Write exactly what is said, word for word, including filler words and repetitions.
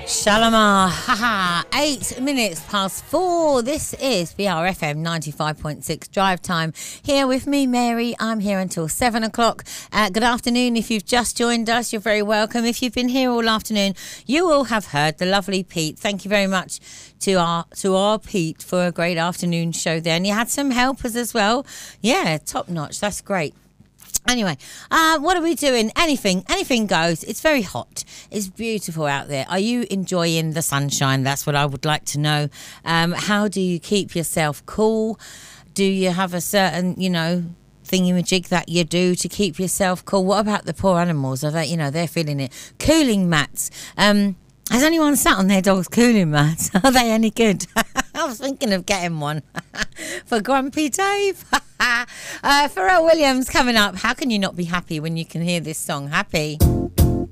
Shalomar, haha, eight minutes past four. This is B R F M ninety-five point six Drive Time. Here with me, Mary. I'm here until seven o'clock. Uh, good afternoon. If you've just joined us, you're very welcome. If you've been here all afternoon, you will have heard the lovely Pete. Thank you very much to our to our Pete for a great afternoon show there. And you had some helpers as well. Yeah, top notch. That's great. Anyway, uh, what are we doing? Anything, anything goes. It's very hot. It's beautiful out there. Are you enjoying the sunshine? That's what I would like to know. Um, how do you keep yourself cool? Do you have a certain, you know, thingy-majig that you do to keep yourself cool? What about the poor animals? Are they, you know, they're feeling it. Cooling mats. Um, has anyone sat on their dog's cooling mats? Are they any good? I was thinking of getting one for Grumpy Dave. uh, Pharrell Williams coming up. How can you not be happy when you can hear this song? Happy.